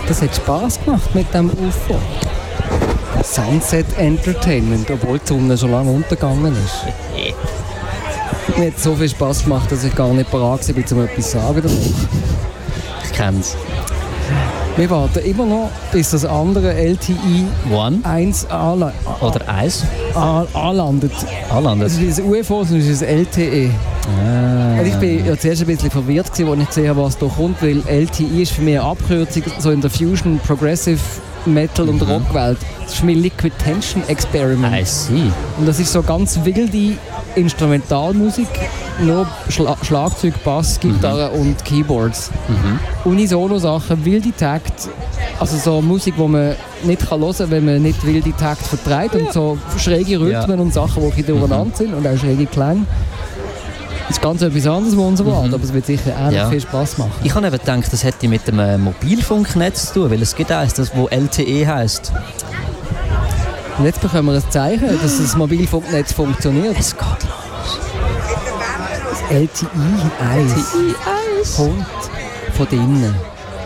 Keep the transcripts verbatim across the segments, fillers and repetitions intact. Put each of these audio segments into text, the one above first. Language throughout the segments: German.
Das hat Spass gemacht mit dem U F O. Sunset Entertainment, obwohl die Sonne schon lange untergegangen ist. Mir hat so viel Spass gemacht, dass ich gar nicht bereit war, um etwas zu sagen danach. Ich kenn's. Wir warten immer noch, bis das andere L T I One? eins anla- Oder eins? a- anlandet. Anlandet? Das ist das U F O, sondern das ist das L T E. Ah. Und ich bin ja zuerst ein bisschen verwirrt, als ich gesehen habe, was da kommt, weil L T I ist für mich eine Abkürzung so in der Fusion, Progressive Metal und Mhm. Rockwelt. Das ist für mich Liquid Tension Experiment. I see. Und das ist so ganz wilde Instrumentalmusik, nur Schla- Schlagzeug, Bass, Gitarre mhm. und Keyboards. Mhm. Unisono-Sachen, wilde Takt, also so Musik, die man nicht hören kann, wenn man nicht wilde Takt vertreibt und so schräge Rhythmen Ja. und Sachen, die ein bisschen durcheinander Mhm. sind und auch schräge Klänge. Das ist ganz etwas anderes, was uns erwartet, Mhm. aber es wird sicher auch Ja. viel Spass machen. Ich habe eben gedacht, das hätte mit dem äh, Mobilfunknetz zu tun, weil es gibt eins, das wo L T E heisst. Und jetzt bekommen wir ein Zeichen, dass das Mobilfunknetz funktioniert. Es geht los. Das L T I eins kommt von drinnen.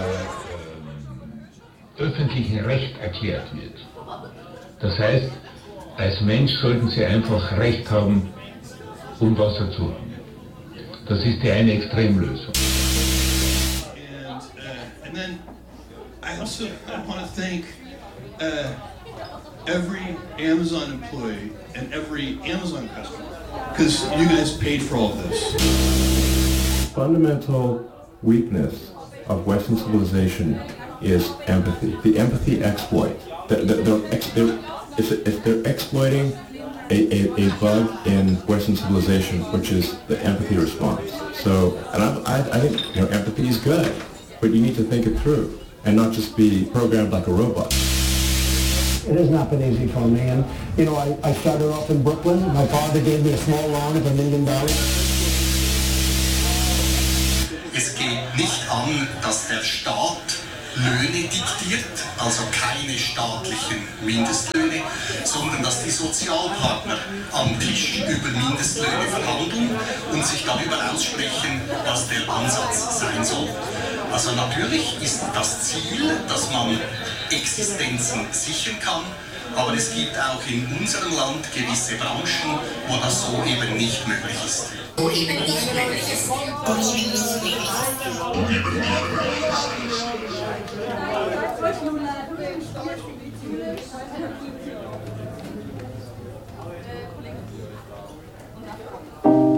öffentlichen Recht erklärt wird. Das heißt, als Mensch sollten Sie einfach Recht haben, um Wasser zu haben. Das ist die eine Extremlösung. And, uh, and then I also I want to thank uh, every Amazon employee and every Amazon customer because you guys paid for all of this. Fundamental weakness of Western civilization is empathy. The empathy exploit. They're, they're, they're, it's, it's, they're exploiting a, a, a bug in Western civilization, which is the empathy response. So, and I, I, I think you know empathy is good, but you need to think it through and not just be programmed like a robot. It has not been easy for me, and you know, I, I started off in Brooklyn. My father gave me a small loan of a million dollars. Es geht nicht an, dass der Staat Löhne diktiert, also keine staatlichen Mindestlöhne, sondern dass die Sozialpartner am Tisch über Mindestlöhne verhandeln und sich darüber aussprechen, was der Ansatz sein soll. Also natürlich ist das Ziel, dass man Existenzen sichern kann, aber es gibt auch in unserem Land gewisse Branchen, wo das so eben nicht möglich ist. Wo eben nicht möglich ist. Wo eben nicht möglich ist. Wo eben nicht möglich ist. Thank you.